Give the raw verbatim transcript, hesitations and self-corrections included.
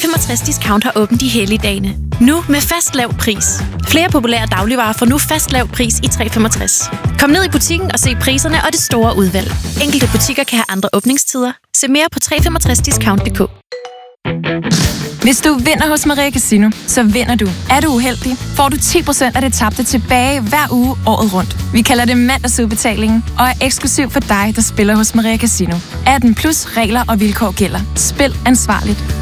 femogtres Discount har åbent de hellige dage. Nu med fast lav pris. Flere populære dagligvarer får nu fast lav pris i tre femogtres. Kom ned i butikken og se priserne og det store udvalg. Enkelte butikker kan have andre åbningstider. Se mere på tre femogtres discount punktum d k. Hvis du vinder hos Maria Casino, så vinder du. Er du uheldig, får du ti procent af det tabte tilbage hver uge året rundt. Vi kalder det mandagsudbetalingen og er eksklusiv for dig, der spiller hos Maria Casino. atten plus regler og vilkår gælder. Spil ansvarligt.